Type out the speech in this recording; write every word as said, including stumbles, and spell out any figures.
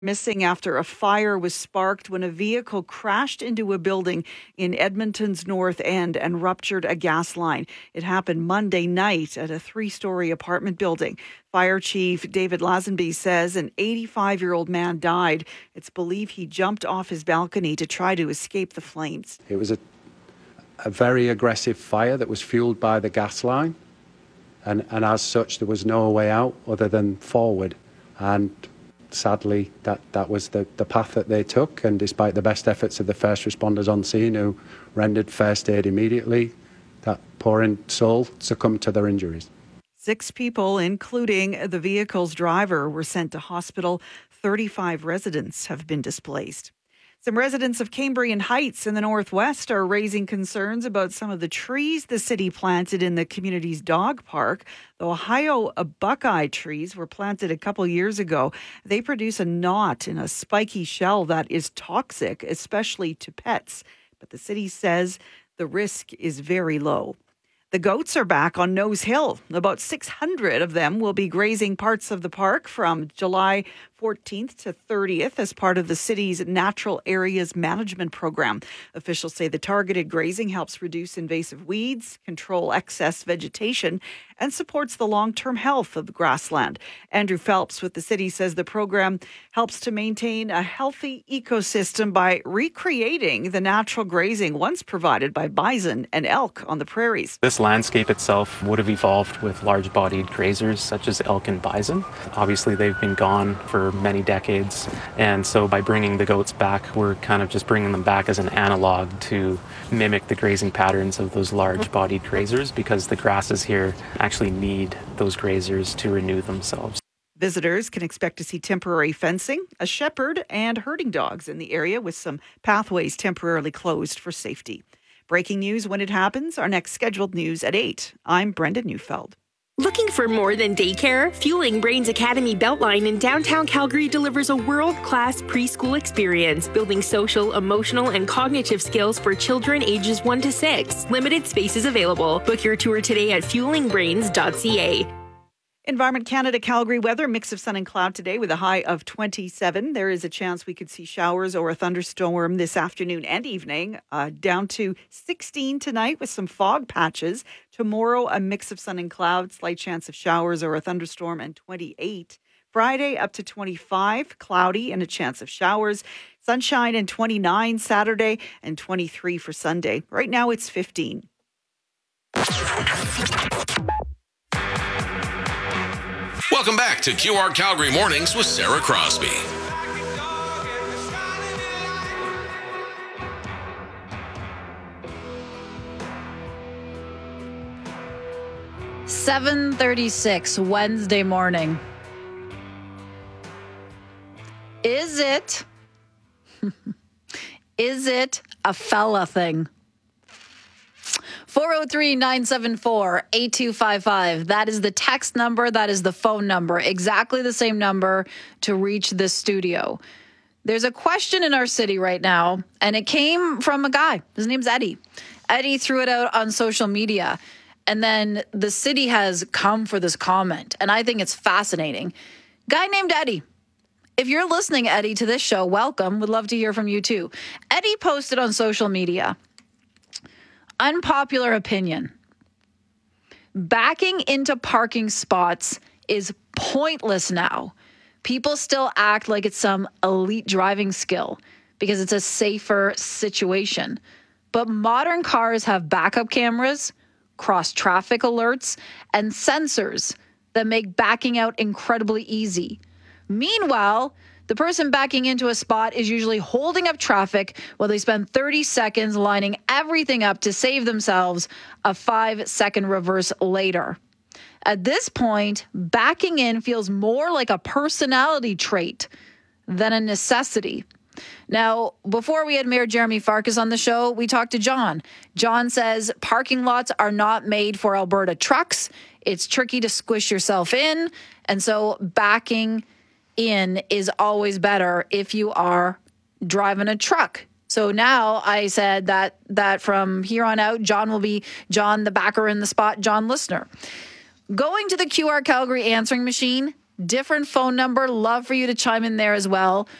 Missing after a fire was sparked when a vehicle crashed into a building in Edmonton's North End and ruptured a gas line. It happened Monday night at a three-story apartment building. Fire Chief David Lazenby says an eighty-five-year-old man died. It's believed he jumped off his balcony to try to escape the flames. It was a, a very aggressive fire that was fueled by the gas line, and, and as such there was no way out other than forward. And sadly, that, that was the, the path that they took, and despite the best efforts of the first responders on scene who rendered first aid immediately, that poor soul succumbed to their injuries. Six people, including the vehicle's driver, were sent to hospital. thirty-five residents have been displaced. Some residents of Cambrian Heights in the Northwest are raising concerns about some of the trees the city planted in the community's dog park. The Ohio buckeye trees were planted a couple years ago. They produce a knot in a spiky shell that is toxic, especially to pets. But the city says the risk is very low. The goats are back on Nose Hill. About six hundred of them will be grazing parts of the park from July fourteenth to thirtieth as part of the city's Natural Areas Management Program. Officials say the targeted grazing helps reduce invasive weeds, control excess vegetation, and supports the long-term health of the grassland. Andrew Phelps with the city says the program helps to maintain a healthy ecosystem by recreating the natural grazing once provided by bison and elk on the prairies. This landscape itself would have evolved with large-bodied grazers such as elk and bison. Obviously, they've been gone for many decades, and so by bringing the goats back, we're kind of just bringing them back as an analog to mimic the grazing patterns of those large-bodied grazers, because the grasses here actually need those grazers to renew themselves. Visitors can expect to see temporary fencing, a shepherd, and herding dogs in the area, with some pathways temporarily closed for safety. Breaking news when it happens. Our next scheduled news at eight. I'm Brenda Neufeld. Looking for more than daycare? Fueling Brains Academy Beltline in downtown Calgary delivers a world-class preschool experience, building social, emotional, and cognitive skills for children ages one to six. Limited spaces available. Book your tour today at fueling brains dot c a. Environment Canada Calgary weather, mix of sun and cloud today with a high of twenty-seven. There is a chance we could see showers or a thunderstorm this afternoon and evening. Uh, down to sixteen tonight with some fog patches. Tomorrow, a mix of sun and cloud, slight chance of showers or a thunderstorm, and twenty-eight. Friday up to twenty-five, cloudy and a chance of showers. Sunshine and twenty-nine Saturday and twenty-three for Sunday. Right now it's fifteen. Welcome back to Q R Calgary Mornings with Sarah Crosby. seven thirty-six Wednesday morning. Is it, is it a fella thing? four oh three, nine seven four, eight two five five. That is the text number. That is the phone number. Exactly the same number to reach the studio. There's a question in our city right now, and it came from a guy. His name's Eddie. Eddie threw it out on social media, and then the city has come for this comment, and I think it's fascinating. Guy named Eddie. If you're listening, Eddie, to this show, welcome. Would love to hear from you, too. Eddie posted on social media, unpopular opinion. Backing into parking spots is pointless now. People still act like it's some elite driving skill because it's a safer situation. But modern cars have backup cameras, cross-traffic alerts, and sensors that make backing out incredibly easy. Meanwhile, the person backing into a spot is usually holding up traffic while they spend thirty seconds lining everything up to save themselves a five-second reverse later. At this point, backing in feels more like a personality trait than a necessity. Now, before we had Mayor Jeremy Farkas on the show, we talked to John. John says parking lots are not made for Alberta trucks. It's tricky to squish yourself in, and so backing in is always better if you are driving a truck. So now I said that that from here on out, John will be John the backer in the spot, John Listener. Going to the Q R Calgary answering machine different phone number. Love for you to chime in there as well.